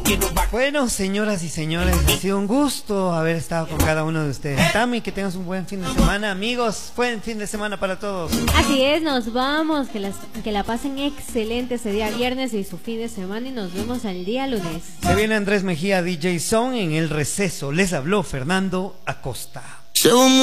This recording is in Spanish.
Bueno, señoras y señores, ha sido un gusto haber estado con cada uno de ustedes. Tami, que tengas un buen fin de semana. Amigos, buen fin de semana para todos. Así es, nos vamos. Que la pasen excelente ese día viernes y su fin de semana. Y nos vemos el día lunes. Se viene Andrés Mejía, DJ Son, en El Receso. Les habló Fernando Acosta.